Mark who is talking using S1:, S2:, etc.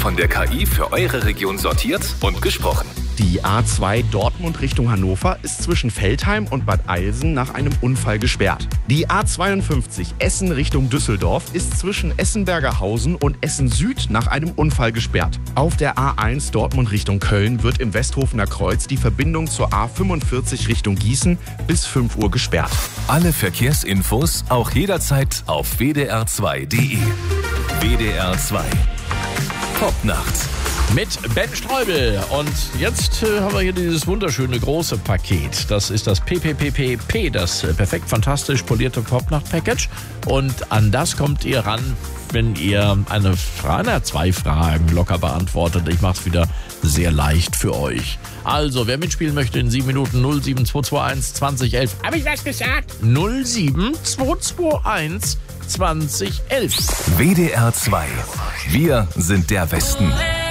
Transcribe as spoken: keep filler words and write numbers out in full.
S1: von der K I für eure Region sortiert und gesprochen.
S2: Die A zwei Dortmund Richtung Hannover ist zwischen Veltheim und Bad Eilsen nach einem Unfall gesperrt. Die A zweiundfünfzig Essen Richtung Düsseldorf ist zwischen Essen-Bergerhausen und Essen Süd nach einem Unfall gesperrt. Auf der A eins Dortmund Richtung Köln wird im Westhofener Kreuz die Verbindung zur A fünfundvierzig Richtung Gießen bis fünf Uhr gesperrt.
S1: Alle Verkehrsinfos auch jederzeit auf w d r zwei punkt d e. W D R zwei. Popnacht.
S3: Mit Ben Streubel. Und jetzt äh, haben wir hier dieses wunderschöne große Paket. Das ist das P P P P P, das äh, perfekt fantastisch polierte Popnacht-Package. Und an das kommt ihr ran, wenn ihr eine Frage, zwei Fragen locker beantwortet. Ich mache es wieder sehr leicht für euch. Also, wer mitspielen möchte in sieben Minuten, null sieben zwei zwei eins zwanzig elf. Habe ich was gesagt? null sieben zwei zwei eins zwanzig elf.
S1: W D R zwei. Wir sind der Westen.